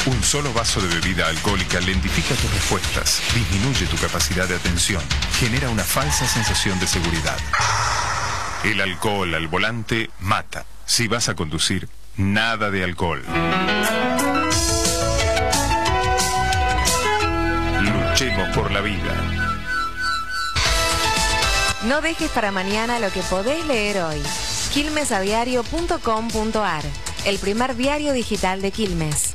Un solo vaso de bebida alcohólica lentifica tus respuestas, disminuye tu capacidad de atención, genera una falsa sensación de seguridad. El alcohol al volante mata. Si vas a conducir, nada de alcohol. Luchemos por la vida. No dejes para mañana lo que podés leer hoy. quilmesadiario.com.ar, el primer diario digital de Quilmes.